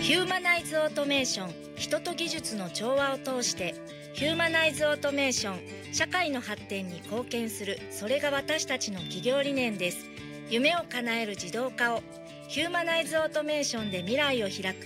ヒューマナイズオートメーション、人と技術の調和を通してヒューマナイズオートメーション、社会の発展に貢献する、それが私たちの企業理念です。夢を叶える自動化をヒューマナイズオートメーションで未来を開く